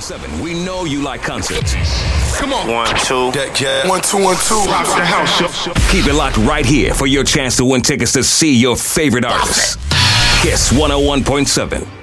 101.7. We know you like concerts. Come on. 1, 2. Yeah. 1, 2, 1, 2. Rock the house, yo. Keep it locked right here for your chance to win tickets to see your favorite artists. Kiss 101.7.